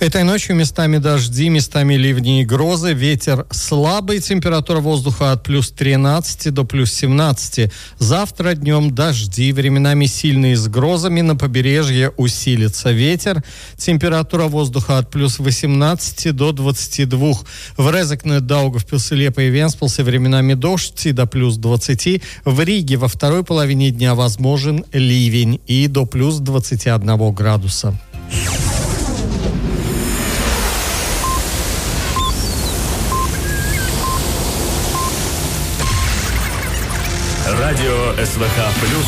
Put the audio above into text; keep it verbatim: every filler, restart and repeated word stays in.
Этой ночью местами дожди, местами ливни и грозы. Ветер слабый, температура воздуха от плюс тринадцати до плюс семнадцати. Завтра днем дожди, временами сильные с грозами. На побережье усилится ветер. Температура воздуха от плюс восемнадцати до двадцати двух. В Резекне, Даугавпилсе, Лепо и Венспилсе временами дождь и до плюс двадцати. В Риге во второй половине дня возможен ливень и до плюс двадцати одного градуса. Радио СВХ плюс.